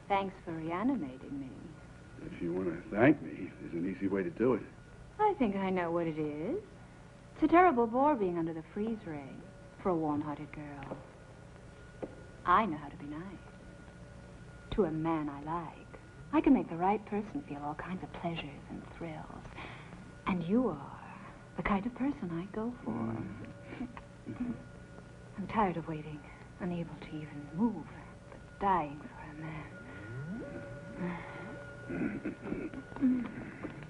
Thanks for reanimating me. If you want to thank me, there's an easy way to do it. I think I know what it is. It's a terrible bore being under the freeze ray for a warm-hearted girl. I know how to be nice. To a man I like. I can make the right person feel all kinds of pleasures and thrills. And you are the kind of person I go for. I'm tired of waiting, unable to even move, but dying for a man.